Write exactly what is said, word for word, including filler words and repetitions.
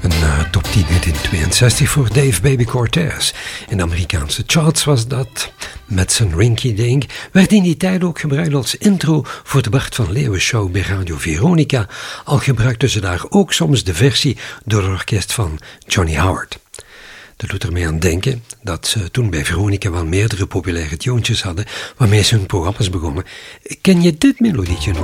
Een uh, top tien hit in tweeënzestig voor Dave Baby Cortez. In de Amerikaanse charts was dat. Met zijn Rinky Dink werd in die tijd ook gebruikt als intro voor de Bart van Leeuwen show bij Radio Veronica. Al gebruikten ze daar ook soms de versie door het orkest van Johnny Howard. Dat doet er mee aan denken dat ze toen bij Veronica wel meerdere populaire toontjes hadden waarmee ze hun programma's begonnen. Ken je dit melodietje nog?